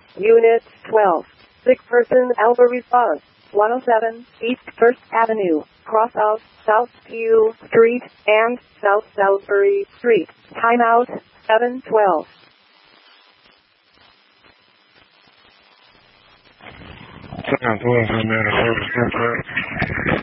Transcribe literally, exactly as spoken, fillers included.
Unit twelve. Sick person Alpha response. one oh seven East First Avenue, cross of South Pew Street and South Salisbury Street. Timeout seven twelve. seven twelve,